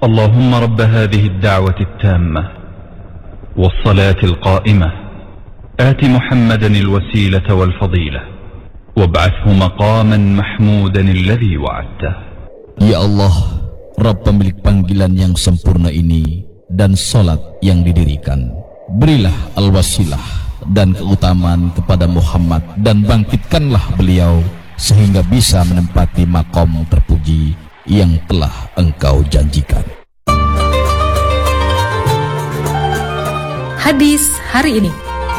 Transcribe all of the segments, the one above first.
اللهم رب هذه الدعوة التامة والصلاة القائمة آت محمدا الوسيلة والفضيلة وابعثه مقاما محمودا الذي وعدته. Ya Allah, Rabb pemilik panggilan yang sempurna ini dan salat yang didirikan, berilah al-wasilah dan keutamaan kepada Muhammad dan bangkitkanlah beliau sehingga bisa menempati maqam terpuji yang telah Engkau janjikan. Hadis hari ini.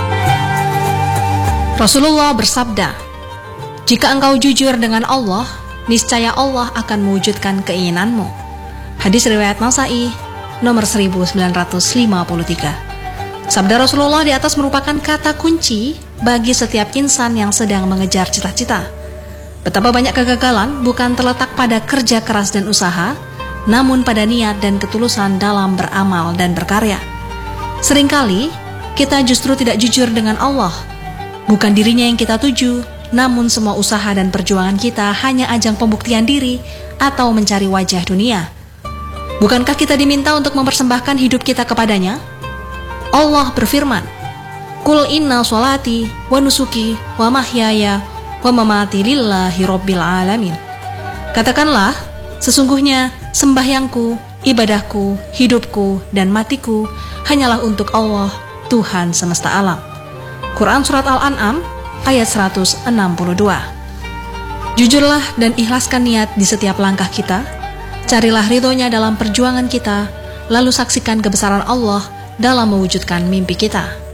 Rasulullah bersabda, "Jika engkau jujur dengan Allah, niscaya Allah akan mewujudkan keinginanmu." Hadis riwayat Nasa'i nomor 1953. Sabda Rasulullah di atas merupakan kata kunci bagi setiap insan yang sedang mengejar cita-cita. Betapa banyak kegagalan bukan terletak pada kerja keras dan usaha, namun pada niat dan ketulusan dalam beramal dan berkarya. Seringkali kita justru tidak jujur dengan Allah. Bukan dirinya yang kita tuju, namun semua usaha dan perjuangan kita hanya ajang pembuktian diri atau mencari wajah dunia. Bukankah kita diminta untuk mempersembahkan hidup kita kepadanya? Allah berfirman, "Qul inna sholati wa nusuki wa mahyaya wa mamati lillahi rabbil alamin." Katakanlah, sesungguhnya sembahyangku, ibadahku, hidupku, dan matiku hanyalah untuk Allah, Tuhan semesta alam. Quran Surat Al-An'am ayat 162. Jujurlah dan ikhlaskan niat di setiap langkah kita. Carilah ridhonya dalam perjuangan kita, lalu saksikan kebesaran Allah dalam mewujudkan mimpi kita.